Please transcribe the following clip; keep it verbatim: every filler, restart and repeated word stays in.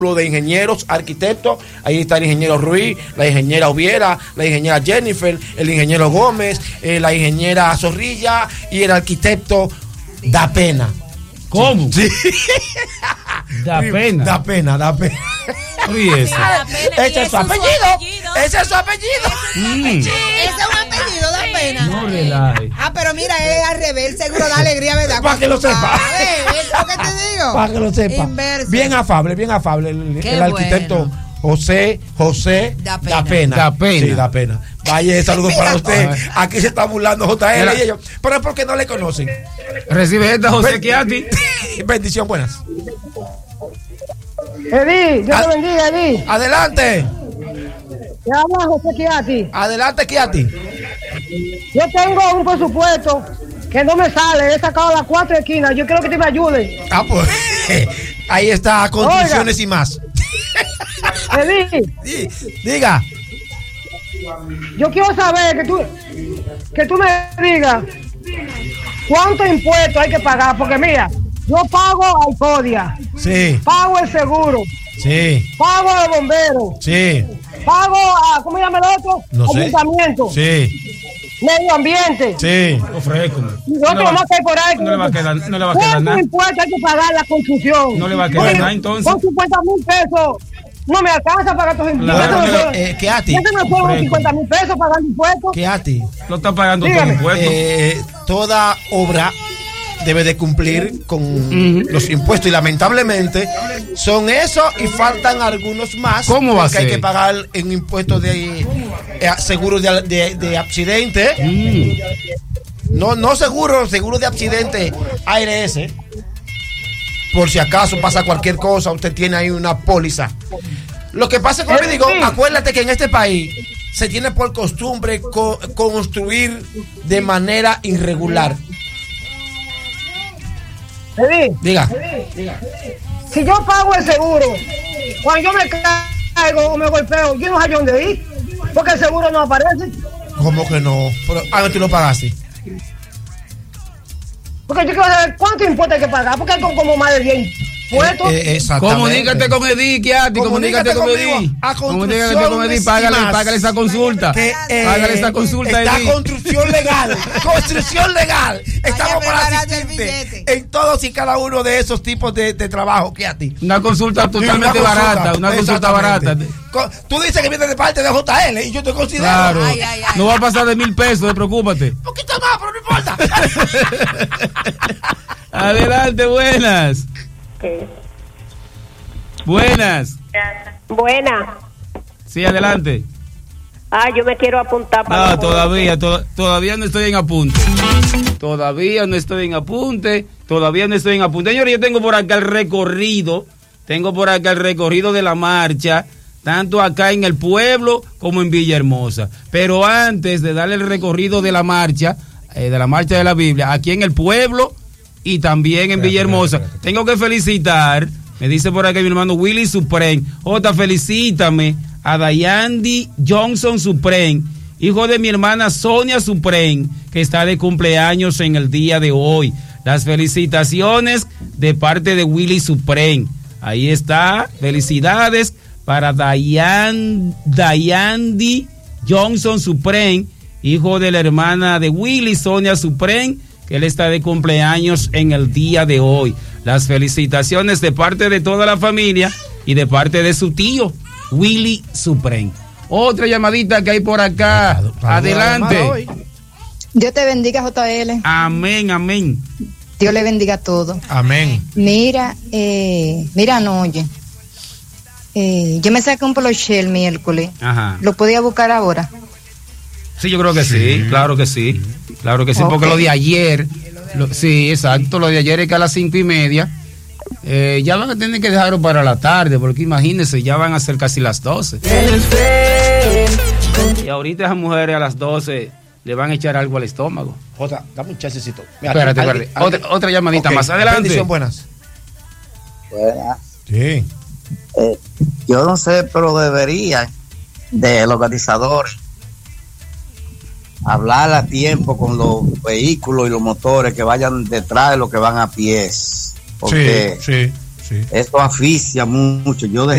de ingenieros, arquitectos. Ahí está el ingeniero Ruiz, la ingeniera Oviera, la ingeniera Jennifer, el ingeniero Gómez, eh, la ingeniera Zorrilla y el arquitecto Da Pena. ¿Cómo? Sí. Da pena. Da pena, da pena. Ese. Ese es su apellido. Ese es su apellido. Mm. Ese es un apellido, Da Pena. No relaje. Ah, pero mira, es al revés, seguro da alegría, ¿verdad? Para que lo sepa. A ver, es lo que te digo. Para que lo sepa. Inverso. Bien afable, bien afable. El, Qué el arquitecto bueno. José, José Da Pena. Da Pena. Da Pena. Sí, Da Pena. Vaya, saludos para usted. Aquí se está burlando J L y ellos. Pero es porque no le conocen. Recibe esta, José Chiati. Bendición, buenas. Edí, Dios te bendiga, Edí. Adelante. Te habla José Chiati. Adelante, Chiati. Yo tengo un presupuesto que no me sale. He sacado las cuatro esquinas. Yo quiero que te me ayude. Ah, pues. Ahí está, construcciones y más. Edí, Diga. yo quiero saber que tú, que tú me digas cuántos impuestos hay que pagar. Porque mira, yo pago a Icodia, Sí, pago el seguro, sí, pago a los bomberos, sí. pago a, ¿cómo se llama el otro? No sé. Ayuntamiento, Sí, medio ambiente. sí. Ofrezco. Y otro más que hay por ahí. No le va a quedar, no le va a quedar ¿Cuántos nada. impuestos hay que pagar la construcción? No le va a quedar Porque nada, entonces. Con cincuenta mil pesos no me alcanza para estos impuestos. Claro, Eso no eh, Chiati. eso no son cincuenta mil pesos pagando impuestos. Chiati. Lo está pagando todo Dígame. impuesto. Eh, toda obra debe de cumplir con Ujú. los impuestos y lamentablemente son eso y faltan algunos más. ¿Cómo va a porque hay ser? que pagar en impuestos de eh, seguro de, de, de accidente. Mm. No, no seguro, seguro de accidente A R S. Por si acaso pasa cualquier cosa, usted tiene ahí una póliza. Lo que pasa, como Eh, le digo, sí. acuérdate que en este país se tiene por costumbre co- construir de manera irregular. Edí, Diga. si yo pago el seguro, cuando yo me caigo o me golpeo, yo no sé dónde ir, porque el seguro no aparece. ¿Cómo que no? Pero, ah, tú lo pagaste. Porque yo quiero saber cuántos impuestos hay que pagar, porque hay como- como más de diez impuestos. Eh, eh, exactamente. Comunícate con Edith, Chiati, comunícate con conmigo Edith. a Comunícate con Construcciones Edith, y págale, Más. págale esa consulta. Que, eh, Págale esa consulta, está Edith. construcción legal, construcción legal. Estamos para preparando el asistirte billete. en todos y cada uno de esos tipos de, de trabajo que a ti. Una consulta totalmente Una consulta, barata, una consulta barata. exactamente. Co- Tú dices que viene de parte de J L y yo te considero Claro, Ay, ay, ay. no va a pasar de mil pesos, no preocúpate. un poquito más, pero no importa. Adelante, buenas. Buenas. Buena. Sí, adelante. Ah, yo me quiero apuntar para... No, los todavía, to- todavía no estoy en apunte. Todavía no estoy en apunte. Todavía no estoy en apunte. Señores, yo tengo por acá el recorrido. Tengo por acá el recorrido de la marcha, tanto acá en el pueblo como en Villahermosa. Pero antes de darle el recorrido de la marcha, eh, de la marcha de la Biblia, aquí en el pueblo y también en Espérate, Villahermosa, espérate, espérate. tengo que felicitar, me dice por acá mi hermano Willy Supreme. Jota, felicítame a Dayandi Johnson Supreme, hijo de mi hermana Sonia Supreme, que está de cumpleaños en el día de hoy. Las felicitaciones de parte de Willy Supreme. Ahí está, felicidades para Dayan, Dayandi Johnson Supreme, hijo de la hermana de Willy, Sonia Supreme, que él está de cumpleaños en el día de hoy. Las felicitaciones de parte de toda la familia y de parte de su tío, Willy Supreme. Otra llamadita que hay por acá. Adelante. Dios te bendiga, J L. Amén, amén. Dios le bendiga a todos. Amén. Mira, eh, mira, no, oye. Eh, yo me saqué un poloche el miércoles. Ajá. ¿Lo podía buscar ahora? Sí, yo creo que sí, claro que sí. Claro que sí, porque Ok. lo de ayer, lo- sí, exacto, lo de ayer es que a las cinco y media, eh, ya van a tener que dejarlo para la tarde, porque imagínense, ya van a ser casi las doce. Y ahorita esas mujeres a las doce le van a echar algo al estómago. Jota, dame un chancecito. Mira, Espérate, alguien- espérate. alguien- Otra, otra llamadita Ok, más adelante. bendición, buenas. Buenas. Sí. Eh, yo no sé, pero deberían de los organizadores hablar a tiempo con los vehículos y los motores que vayan detrás de los que van a pies. Porque Sí, sí, sí. Eso asfixia mucho. Yo dejé